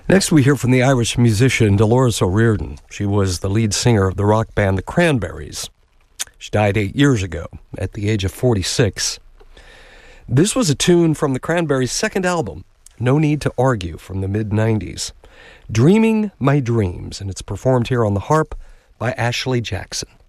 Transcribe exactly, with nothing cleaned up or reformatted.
Next, we hear from the Irish musician Dolores O'Riordan. She was the lead singer of the rock band The Cranberries. She died eight years ago at the age of forty-six. This was a tune from the Cranberries' second album, No Need to Argue, from the mid nineties. Dreaming My Dreams, and it's performed here on the harp by Ashley Jackson.